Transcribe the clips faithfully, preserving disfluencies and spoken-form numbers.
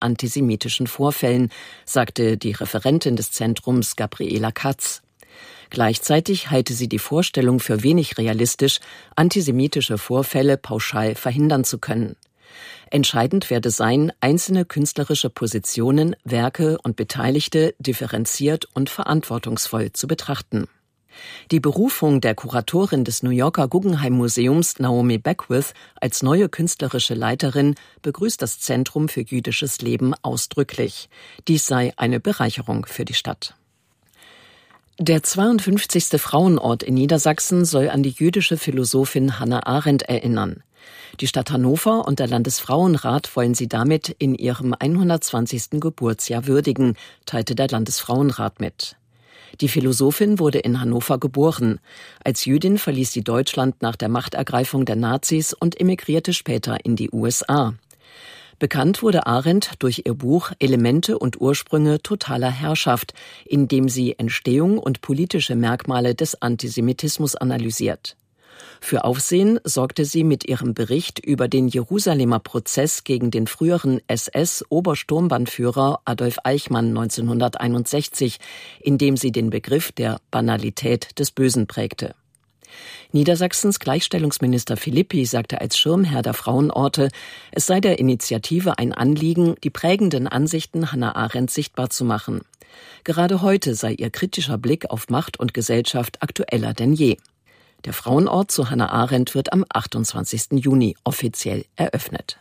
antisemitischen Vorfällen, sagte die Referentin des Zentrums Gabriela Katz. Gleichzeitig halte sie die Vorstellung für wenig realistisch, antisemitische Vorfälle pauschal verhindern zu können. Entscheidend werde sein, einzelne künstlerische Positionen, Werke und Beteiligte differenziert und verantwortungsvoll zu betrachten. Die Berufung der Kuratorin des New Yorker Guggenheim Museums, Naomi Beckwith, als neue künstlerische Leiterin begrüßt das Zentrum für jüdisches Leben ausdrücklich. Dies sei eine Bereicherung für die Stadt. Der zweiundfünfzigste Frauenort in Niedersachsen soll an die jüdische Philosophin Hannah Arendt erinnern. Die Stadt Hannover und der Landesfrauenrat wollen sie damit in ihrem hundertzwanzigsten Geburtsjahr würdigen, teilte der Landesfrauenrat mit. Die Philosophin wurde in Hannover geboren. Als Jüdin verließ sie Deutschland nach der Machtergreifung der Nazis und emigrierte später in die U S A. Bekannt wurde Arendt durch ihr Buch Elemente und Ursprünge totaler Herrschaft, in dem sie Entstehung und politische Merkmale des Antisemitismus analysiert. Für Aufsehen sorgte sie mit ihrem Bericht über den Jerusalemer Prozess gegen den früheren S S-Obersturmbannführer Adolf Eichmann neunzehnhunderteinundsechzig, in dem sie den Begriff der Banalität des Bösen prägte. Niedersachsens Gleichstellungsminister Philippi sagte als Schirmherr der Frauenorte, es sei der Initiative ein Anliegen, die prägenden Ansichten Hannah Arendt sichtbar zu machen. Gerade heute sei ihr kritischer Blick auf Macht und Gesellschaft aktueller denn je. Der Frauenort zu Hannah Arendt wird am achtundzwanzigsten Juni offiziell eröffnet.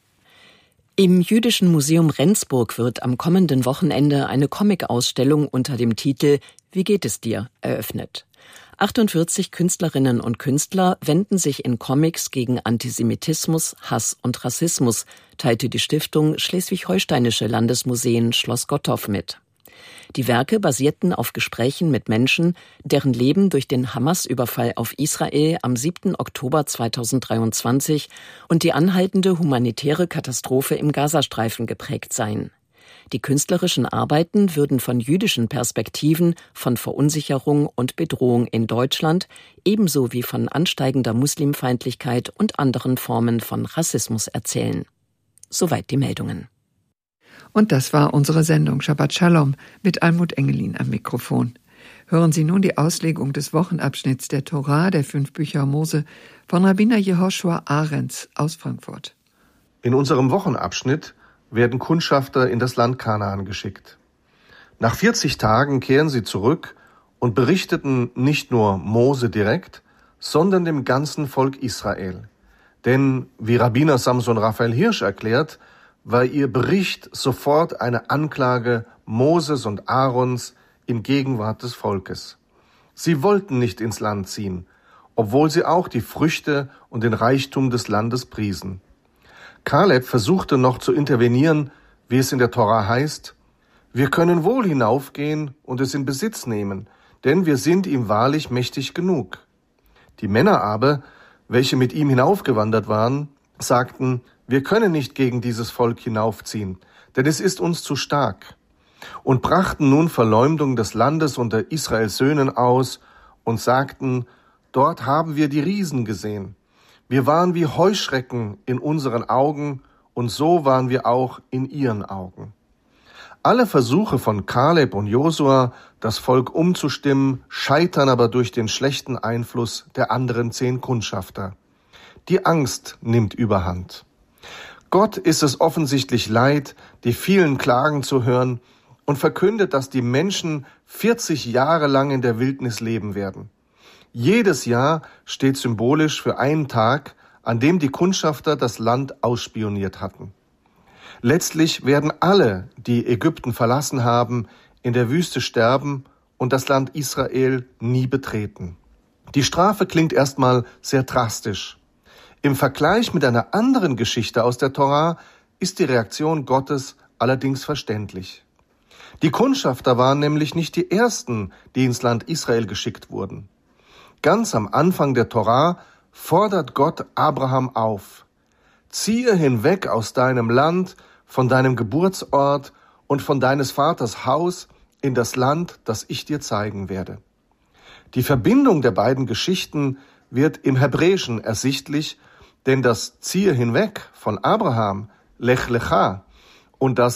Im Jüdischen Museum Rendsburg wird am kommenden Wochenende eine Comic-Ausstellung unter dem Titel »Wie geht es dir?« eröffnet. achtundvierzig Künstlerinnen und Künstler wenden sich in Comics gegen Antisemitismus, Hass und Rassismus, teilte die Stiftung Schleswig-Holsteinische Landesmuseen Schloss Gottorf mit. Die Werke basierten auf Gesprächen mit Menschen, deren Leben durch den Hamas-Überfall auf Israel am siebten Oktober zweitausenddreiundzwanzig und die anhaltende humanitäre Katastrophe im Gazastreifen geprägt seien. Die künstlerischen Arbeiten würden von jüdischen Perspektiven, von Verunsicherung und Bedrohung in Deutschland, ebenso wie von ansteigender Muslimfeindlichkeit und anderen Formen von Rassismus erzählen. Soweit die Meldungen. Und das war unsere Sendung Shabbat Shalom mit Almut Engelin am Mikrofon. Hören Sie nun die Auslegung des Wochenabschnitts der Torah, der fünf Bücher Mose, von Rabbiner Jehoshua Arens aus Frankfurt. In unserem Wochenabschnitt werden Kundschafter in das Land Kanaan geschickt. Nach vierzig Tagen kehren sie zurück und berichteten nicht nur Mose direkt, sondern dem ganzen Volk Israel. Denn, wie Rabbiner Samson Raphael Hirsch erklärt, war ihr Bericht sofort eine Anklage Moses und Aarons in Gegenwart des Volkes. Sie wollten nicht ins Land ziehen, obwohl sie auch die Früchte und den Reichtum des Landes priesen. Kaleb versuchte noch zu intervenieren, wie es in der Tora heißt, wir können wohl hinaufgehen und es in Besitz nehmen, denn wir sind ihm wahrlich mächtig genug. Die Männer aber, welche mit ihm hinaufgewandert waren, sagten, wir können nicht gegen dieses Volk hinaufziehen, denn es ist uns zu stark, und brachten nun Verleumdung des Landes unter Israels Söhnen aus und sagten, dort haben wir die Riesen gesehen. Wir waren wie Heuschrecken in unseren Augen, und so waren wir auch in ihren Augen. Alle Versuche von Kaleb und Josua, das Volk umzustimmen, scheitern aber durch den schlechten Einfluss der anderen zehn Kundschafter. Die Angst nimmt überhand. Gott ist es offensichtlich leid, die vielen Klagen zu hören und verkündet, dass die Menschen vierzig Jahre lang in der Wildnis leben werden. Jedes Jahr steht symbolisch für einen Tag, an dem die Kundschafter das Land ausspioniert hatten. Letztlich werden alle, die Ägypten verlassen haben, in der Wüste sterben und das Land Israel nie betreten. Die Strafe klingt erstmal sehr drastisch. Im Vergleich mit einer anderen Geschichte aus der Tora ist die Reaktion Gottes allerdings verständlich. Die Kundschafter waren nämlich nicht die ersten, die ins Land Israel geschickt wurden. Ganz am Anfang der Tora fordert Gott Abraham auf: Ziehe hinweg aus deinem Land, von deinem Geburtsort und von deines Vaters Haus in das Land, das ich dir zeigen werde. Die Verbindung der beiden Geschichten wird im Hebräischen ersichtlich, denn das Ziehe hinweg von Abraham, Lech Lecha, und das